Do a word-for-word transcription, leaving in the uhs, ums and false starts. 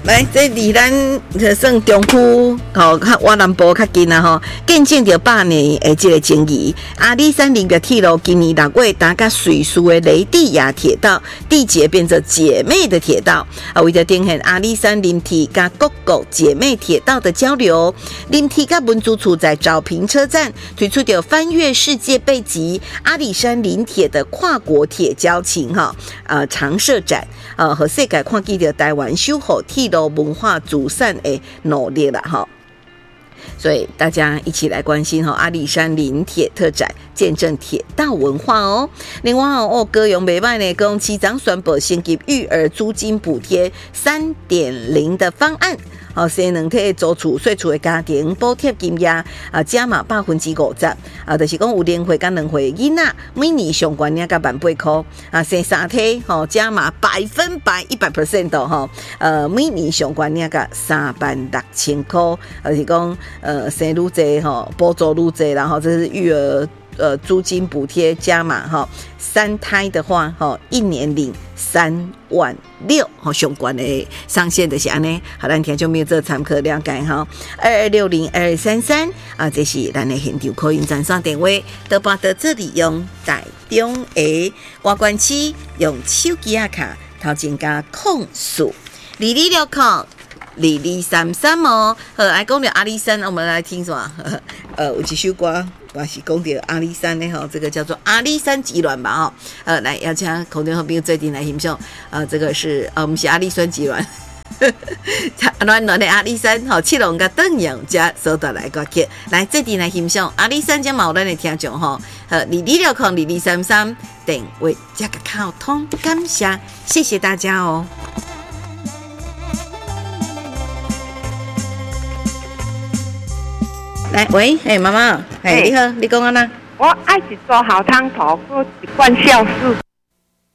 来，这离咱算中区，吼，较往南部较近啊吼，见证着百年的这个情谊。阿里山林的铁路今年六月搭甲瑞士的雷地亚铁道缔结，变成姐妹的铁道啊，为了呈现阿里山林铁甲各国姐妹铁道的交流，林铁甲文组处在沼平车站推出着翻越世界背脊阿里山林铁的跨国铁交情哈，呃，常设展，呃，和世界看见着台湾守护铁路文化祖产的努力啦哈，所以大家一起来关心哈阿里山林铁特展，见证铁道文化哦。另外哦，高雄袂歹呢，高雄市长宣布升级育儿租金补贴三点零的方案。哦，新两体租厝税厝的家庭补贴金额啊，加码百分之五十啊，就是讲有零岁甲两岁的囡仔，每年上悬领甲万八块啊，生三体吼加码百分百一百 percent 的吼，呃，每年上悬领甲三万六千块，啊，就是讲呃生愈济吼，补助愈济，然后这是育儿。呃，租金补贴加码哈，三胎的话哈，一年领三万六，好相关的上限的是安尼。好，咱听众朋友做参考了解哈，二二六零二二三三啊，这是咱的现场口音专线电话，都把到这里用台中的外关区用手机啊卡，头前加控诉二二六空二二三三哦。好，来讲到阿里山，我们来听什么？呃，有一首歌。我是讲到阿里山的哈，这个叫做阿里山集团吧哈，呃，来邀请空中好朋友最近来欣赏，呃，这个是呃，不是阿里山集团，暖暖的阿里山哈，七龙甲邓阳加所带来歌曲，来最近来欣赏阿里山加毛咱的听众哈，呃，二二六空二二三三电话加个靠通，感谢，谢谢大家哦。来，喂，哎，妈妈，哎，你好，你讲安那？ 我爱一桌好汤头，搁一罐酵素。